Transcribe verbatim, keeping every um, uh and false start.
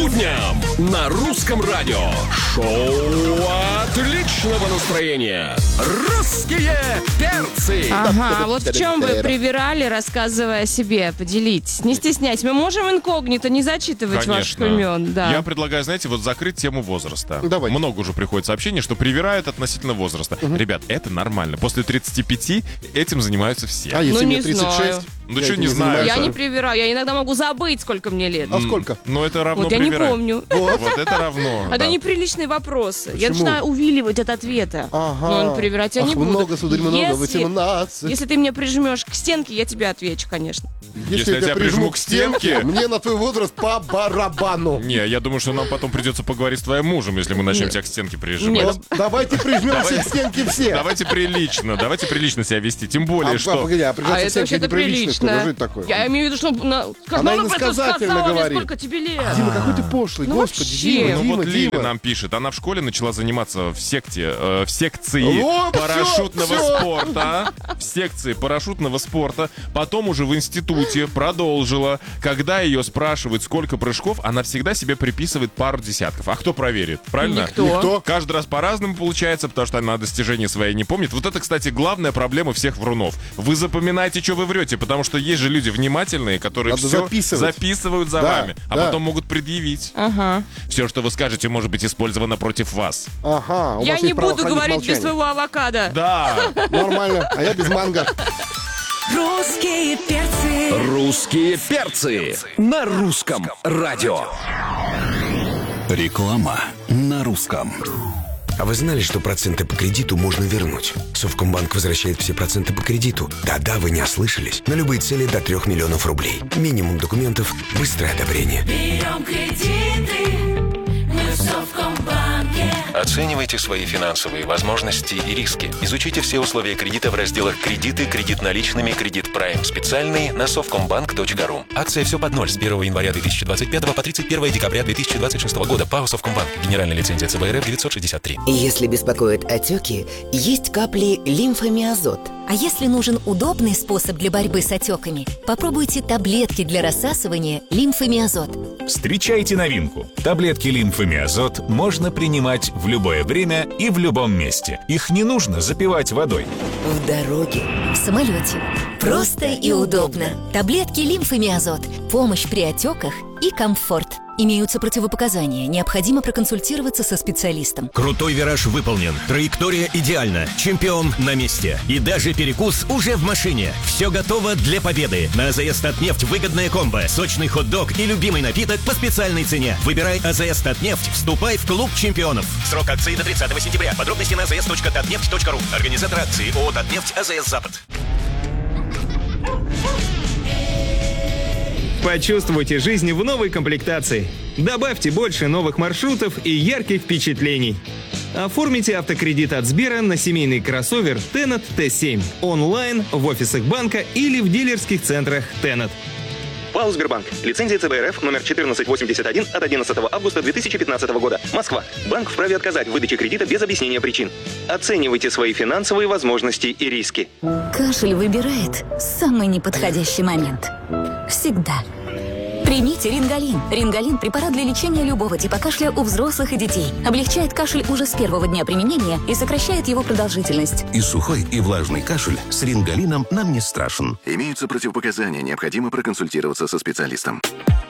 будням на русском радио. Шоу отличного настроения. Русские перцы. Ага, вот в чем вы привирали, рассказывая о себе. Поделитесь. Не стесняйтесь. Мы можем инкогнито не зачитывать Конечно. ваших имен. Да. Я предлагаю, знаете, вот закрыть тему возраста. Давай. Много уже приходит сообщений, что привирают относительно возраста. Угу. Ребят, это нормально. После тридцати пяти этим занимаются все. А если Ну, мне не тридцать шесть? знаю. Ну Я что этим не не знаю. Я не привираю. Я иногда могу забыть, сколько мне лет. А сколько? Ну это равно Вот я не привирать. помню. Вот. Вот это равно. Это да. неприличные вопросы. Я Почему? начинаю увиливать от ответа. Ага. Но привирать я Ах, не буду. много, сударь, много. Если- восемнадцать. Если ты меня прижмешь к стенке, я тебе отвечу, конечно. Если я тебя прижму к стенке- мне на твой возраст по барабану. Не, я думаю, что нам потом придется поговорить с твоим мужем, если мы начнем Нет. тебя к стенке прижимать. Нет. Вот давайте прижмемся Давай. к стенке все. Давайте прилично, давайте прилично себя вести. Тем более, А, что... погоди, а А прижаться к это стенке вообще-то неприлично, прилично. что жить такое? Я имею в виду, что на... как Она мама просто иносказательно сказала мне, говорит. сколько тебе лет. Дима, какой ты пошлый, Ну господи, вообще. Дима, Ну Дима, вот Лили Дима. нам пишет, она в школе начала заниматься в секте, э, в секции Вот, парашютного всё, всё. спорта, в секции парашютного спорта, потом уже в институте продолжила. Когда ее спрашивают, сколько прыжков, она всегда себе приписывает пару десятков. А кто проверит? Правильно? Никто. Никто. Каждый раз по-разному получается, потому что она достижения свои не помнит. Вот это, кстати, главная проблема всех врунов. Вы запоминаете, что вы врете, потому что есть же люди внимательные, которые Надо все записывать. записывают за Да, вами, а да. потом могут предъявить. Ага. Все, что вы скажете, может быть использовано против вас. Ага, у Я вас не есть право буду хранить говорить без молчание. твоего авокадо. Да. Нормально, а я без манго. Русские перцы. Русские перцы на русском радио. Реклама на русском. А вы знали, что проценты по кредиту можно вернуть? Совкомбанк возвращает все проценты по кредиту. Да-да, вы не ослышались. На любые цели до трех миллионов рублей. Минимум документов, быстрое одобрение. Берем кредиты. Мы в Совкомбанке. Оценивайте свои финансовые возможности и риски. Изучите все условия кредита в разделах «Кредиты», «Кредит наличными», «Кредит Прайм специальный» на совкомбанк точка ру. Акция «Все под ноль» с первого января две тысячи двадцать пятого по тридцать первое декабря две тысячи двадцать шестого года. ПАО «Совкомбанк». Генеральная лицензия ЦБ РФ девятьсот шестьдесят три. Если беспокоят отеки, есть капли лимфомиазот. А если нужен удобный способ для борьбы с отеками, попробуйте таблетки для рассасывания лимфомиазот. Встречайте новинку. Таблетки лимфомиазот можно принимать в любое время и в любом месте. Их не нужно запивать водой. В дороге. В самолете. Просто и удобно. Таблетки лимфомиазот. Помощь при отеках и комфорт. Имеются противопоказания. Необходимо проконсультироваться со специалистом. Крутой вираж выполнен. Траектория идеальна. Чемпион на месте. И даже перекус уже в машине. Все готово для победы. На АЗС Татнефть выгодная комбо. Сочный хот-дог и любимый напиток по специальной цене. Выбирай АЗС Татнефть. Вступай в клуб чемпионов. Срок акции до тридцатого сентября. Подробности на азс точка татнефть точка ру. Организатор акции ООО «Татнефть», АЗС «Запад». Почувствуйте жизнь в новой комплектации. Добавьте больше новых маршрутов и ярких впечатлений. Оформите автокредит от Сбера на семейный кроссовер Tennet Т семь онлайн, в офисах банка или в дилерских центрах Tennet. ПАО «Сбербанк». Лицензия ЦБ РФ номер четырнадцать восемьдесят один от одиннадцатого августа две тысячи пятнадцатого года. Москва. Банк вправе отказать в выдаче кредита без объяснения причин. Оценивайте свои финансовые возможности и риски. Кашель выбирает самый неподходящий момент. Всегда. Примите Рингалин. Рингалин – препарат для лечения любого типа кашля у взрослых и детей. Облегчает кашель уже с первого дня применения и сокращает его продолжительность. И сухой, и влажный кашель с рингалином нам не страшен. Имеются противопоказания, необходимо проконсультироваться со специалистом.